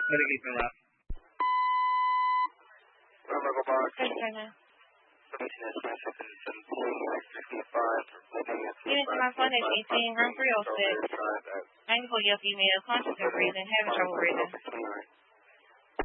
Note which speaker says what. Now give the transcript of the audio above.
Speaker 1: Mitigation left.
Speaker 2: Rumble box.
Speaker 3: 37.
Speaker 2: 17
Speaker 3: Units to my flight at 18, room 306. 94-year female, conscious of breathing, having trouble breathing.